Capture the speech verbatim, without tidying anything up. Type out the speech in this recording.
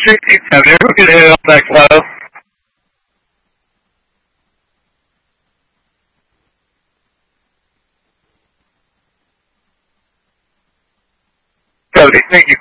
sixteen seventy, we're going to hit up that close. Cody, thank you.